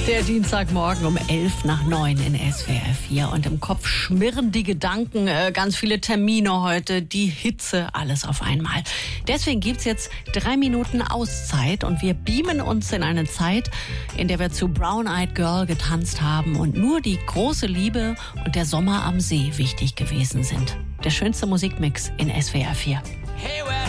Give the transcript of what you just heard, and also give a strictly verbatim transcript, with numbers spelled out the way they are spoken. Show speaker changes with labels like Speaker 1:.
Speaker 1: Der Dienstagmorgen um elf nach neun in S W R vier. Und im Kopf schmirren die Gedanken, äh, ganz viele Termine heute, die Hitze, alles auf einmal. Deswegen gibt's jetzt drei Minuten Auszeit und wir beamen uns in eine Zeit, in der wir zu Brown Eyed Girl getanzt haben und nur die große Liebe und der Sommer am See wichtig gewesen sind. Der schönste Musikmix in S W R vier.
Speaker 2: Hey, well.